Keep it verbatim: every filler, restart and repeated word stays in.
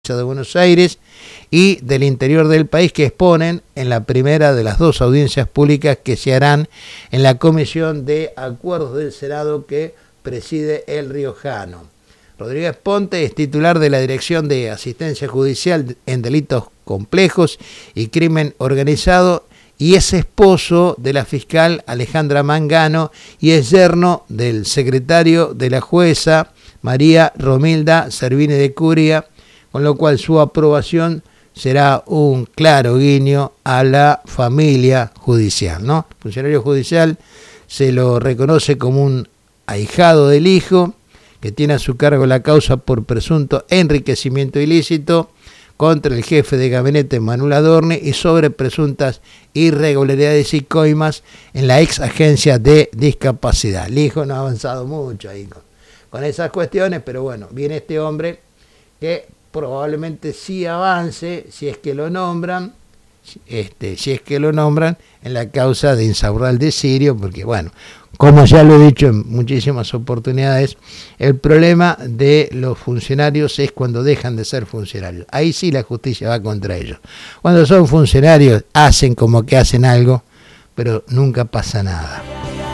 de Buenos Aires y del interior del país, que exponen en la primera de las dos audiencias públicas que se harán en la Comisión de Acuerdos del Senado que preside el riojano. Rodríguez Ponte es titular de la Dirección de Asistencia Judicial en Delitos Complejos y Crimen Organizado y es esposo de la fiscal Alejandra Mangano y es yerno del secretario de la jueza María Romilda Servini de Curia, con lo cual su aprobación será un claro guiño a la familia judicial, ¿no? El funcionario judicial se lo reconoce como un ahijado del hijo, que tiene a su cargo la causa por presunto enriquecimiento ilícito contra el jefe de gabinete Manuel Adorni y sobre presuntas irregularidades y coimas en la ex agencia de discapacidad. El hijo no ha avanzado mucho ahí con, con esas cuestiones, pero bueno, viene este hombre que probablemente sí avance, si es que lo nombran, este, si es que lo nombran en la causa de Insaurralde Sirio, porque bueno, como ya lo he dicho en muchísimas oportunidades, el problema de los funcionarios es cuando dejan de ser funcionarios. Ahí sí la justicia va contra ellos. Cuando son funcionarios hacen como que hacen algo, pero nunca pasa nada.